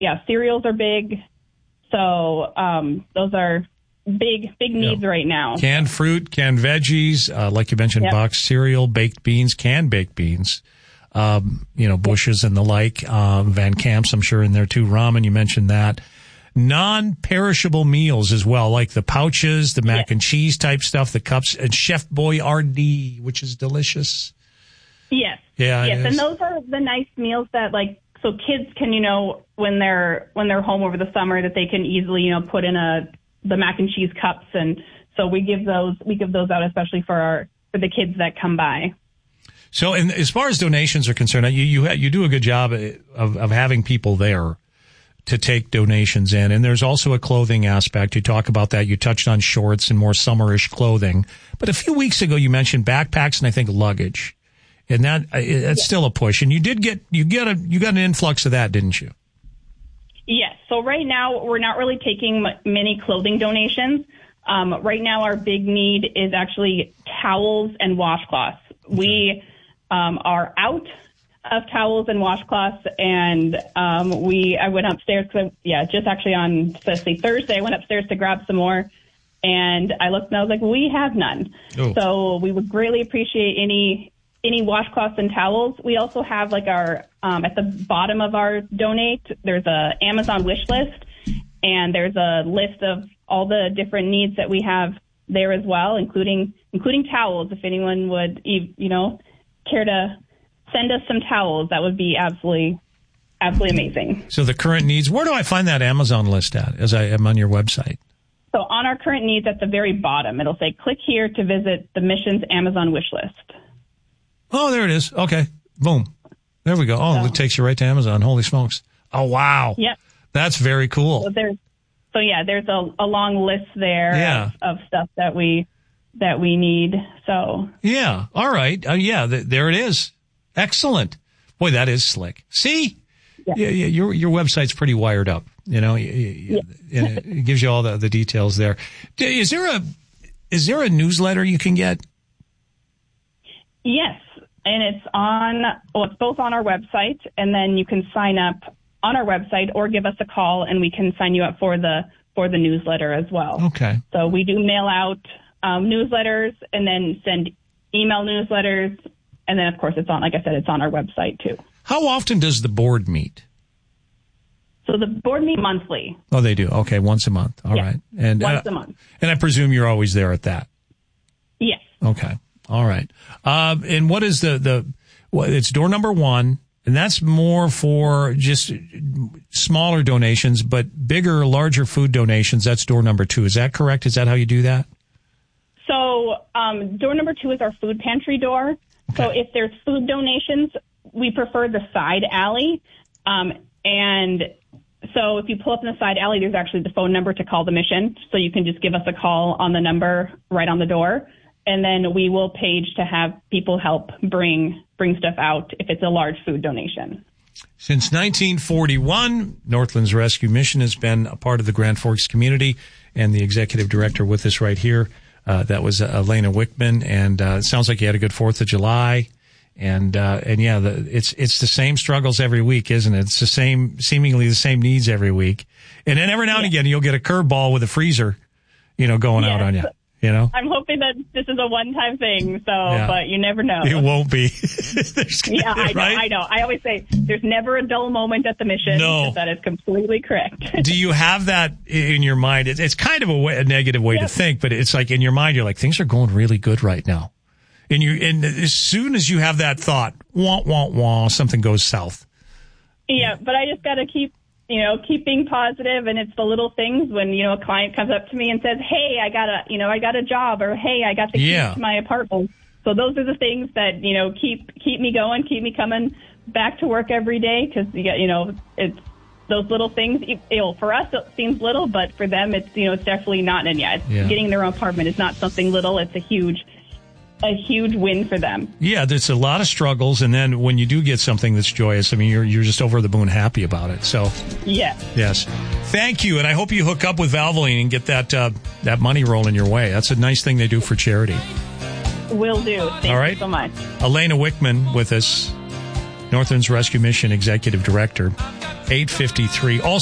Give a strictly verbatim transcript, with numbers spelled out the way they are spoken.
yeah, cereals are big. So um, those are big, big needs yep. right now. Canned fruit, canned veggies, uh, like you mentioned, yep. boxed cereal, baked beans, canned baked beans, um, you know, Bushes and the like, uh, Van Camp's, I'm sure in there too. Ramen, you mentioned that. Non-perishable meals as well, like the pouches, the mac yes. and cheese type stuff, the cups, and Chef Boyardee, which is delicious. Yes. Yeah. Yes, and those are the nice meals that, like, so kids can, you know, when they're when they're home over the summer, that they can easily, you know, put in a the mac and cheese cups, and so we give those we give those out especially for our for the kids that come by. So, and as far as donations are concerned, you you you do a good job of of having people there to take donations in, and there's also a clothing aspect. You talk about that. You touched on shorts and more summerish clothing, but a few weeks ago you mentioned backpacks and I think luggage. And that it's yeah. still a push. And you did get you get a you got an influx of that, didn't you? Yes. So right now we're not really taking many clothing donations. Um, right now our big need is actually towels and washcloths. Okay. We um, are out of towels and washcloths, and um, we I went upstairs because yeah, just actually on let's say Thursday I went upstairs to grab some more, and I looked and I was like, we have none. Oh. So we would greatly appreciate any. Any washcloths and towels. We also have like our, um, at the bottom of our donate, there's a Amazon wish list, and there's a list of all the different needs that we have there as well, including, including towels. If anyone would, you know, care to send us some towels, that would be absolutely, absolutely amazing. So the current needs, where do I find that Amazon list at as I am on your website? So on our current needs at the very bottom, it'll say click here to visit the mission's Amazon wish list. Oh, there it is. Okay. Boom. There we go. Oh, so, it takes you right to Amazon. Holy smokes. Oh, wow. Yep. That's very cool. So there's, so yeah, there's a, a long list there yeah. of, of stuff that we, that we need. So. Yeah. All right. Uh, yeah. Th- there it is. Excellent. Boy, that is slick. See? Yeah. Yeah, yeah, your, your website's pretty wired up. You know, you, you, yeah. it gives you all the, the details there. Is there a, is there a newsletter you can get? Yes. And it's on, well, it's both on our website, and then you can sign up on our website or give us a call and we can sign you up for the, for the newsletter as well. Okay. So we do mail out um, newsletters and then send email newsletters. And then, of course, it's on, like I said, it's on our website too. How often does the board meet? So the board meet monthly. Oh, they do. Okay. Once a month. All yeah. right. And once uh, a month. And I presume you're always there at that. Yes. Okay. All right. Um, and what is the, the, well, it's door number one, and that's more for just smaller donations, but bigger, larger food donations, that's door number two. Is that correct? Is that how you do that? So, um, door number two is our food pantry door. Okay. So if there's food donations, we prefer the side alley. Um, and so if you pull up in the side alley, there's actually the phone number to call the mission. So you can just give us a call on the number right on the door. And then we will page to have people help bring bring stuff out if it's a large food donation. Since nineteen forty-one, Northlands Rescue Mission has been a part of the Grand Forks community, and the executive director with us right here, uh, that was uh, Elena Wickman, and uh, it sounds like you had a good fourth of July. And uh, and yeah, the, it's it's the same struggles every week, isn't it? It's the same, seemingly the same needs every week. And then every now and yeah. again, you'll get a curveball with a freezer, you know, going yes. out on you. You know, I'm hoping that this is a one-time thing, so, yeah. but you never know. It won't be. yeah, I know, right? I know. I always say there's never a dull moment at the mission. No. That is completely correct. Do you have that in your mind? It's, it's kind of a, way, a negative way yep. to think, but it's like in your mind, you're like, things are going really good right now. And you, and as soon as you have that thought, wah, wah, wah, something goes south. Yeah, but I just got to keep, you know, keep being positive, and it's the little things when, you know, a client comes up to me and says, hey, I got a, you know, I got a job, or hey, I got the keys yeah. to my apartment. So those are the things that, you know, keep, keep me going, keep me coming back to work every day. Cause you got, you know, it's those little things, you know, for us, it seems little, but for them, it's, you know, it's definitely not. And yeah, it's yeah. getting their own apartment is not something little. It's a huge, a huge win for them. Yeah, there's a lot of struggles, and then when you do get something that's joyous, I mean, you're you're just over the moon happy about it. So, yes, yes, thank you, and I hope you hook up with Valvoline and get that uh, that money rolling your way. That's a nice thing they do for charity. Will do. Thank All right, you so much. Elena Wickman with us. Northlands Rescue Mission Executive Director. eight fifty-three. Also